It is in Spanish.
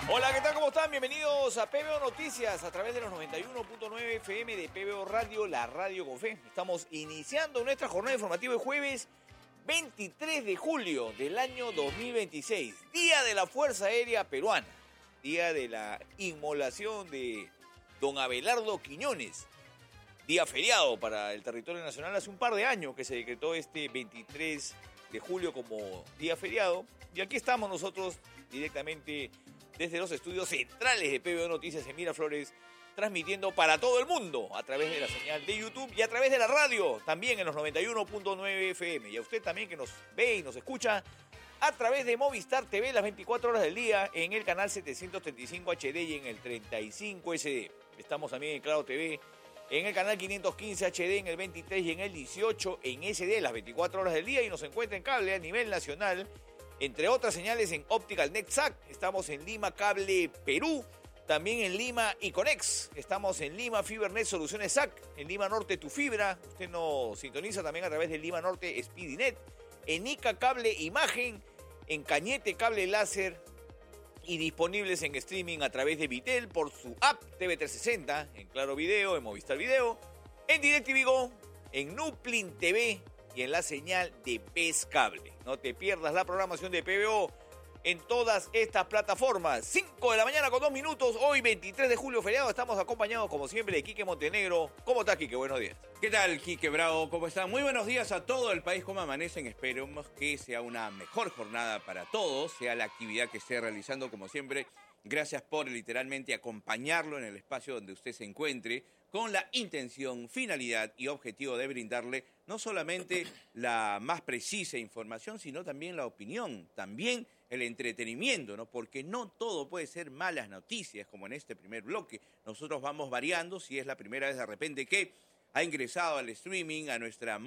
Hola, ¿qué tal? ¿Cómo están? Bienvenidos a PBO Noticias a través de los 91.9 FM de PBO Radio, la radio con fe. Estamos iniciando nuestra jornada informativa de jueves 23 de julio del año 2026, Día de la Fuerza Aérea Peruana, día de la inmolación de don Abelardo Quiñones, día feriado para el territorio nacional. Hace un par de años que se decretó este 23 de julio como día feriado, y aquí estamos nosotros directamente desde los estudios centrales de PBO Noticias en Miraflores, transmitiendo para todo el mundo a través de la señal de YouTube y a través de la radio, también en los 91.9 FM. Y a usted también que nos ve y nos escucha a través de Movistar TV las 24 horas del día en el canal 735 HD y en el 35 SD. Estamos también en Claro TV, en el canal 515 HD, en el 23 y en el 18 en SD las 24 horas del día, y nos encuentra en cable a nivel nacional, entre otras señales en Optical Net SAC. Estamos en Lima Cable Perú, también en Lima Iconex. Estamos en Lima FiberNet Soluciones SAC, en Lima Norte Tu Fibra. Usted nos sintoniza también a través de Lima Norte SpeedyNet, en Ica Cable Imagen, en Cañete Cable Láser, y disponibles en streaming a través de Vitel por su app TV360, en Claro Video, en Movistar Video, en DirecTV Go, en Nuplin TV y en la señal de PES Cable. No te pierdas la programación de PBO en todas estas plataformas. 5 de la mañana con 2 minutos, hoy 23 de julio, feriado. Estamos acompañados como siempre de Quique Montenegro. ¿Cómo estás, Quique? Buenos días. ¿Qué tal, Quique Bravo? ¿Cómo están? Muy buenos días a todo el país. ¿Cómo amanecen? Esperemos que sea una mejor jornada para todos, sea la actividad que esté realizando como siempre. Gracias por literalmente acompañarlo en el espacio donde usted se encuentre, con la intención, finalidad y objetivo de brindarle no solamente la más precisa información, sino también la opinión, también el entretenimiento, ¿no? Porque no todo puede ser malas noticias, como en este primer bloque. Nosotros vamos variando. Si es la primera vez de repente que ha ingresado al streaming, a nuestra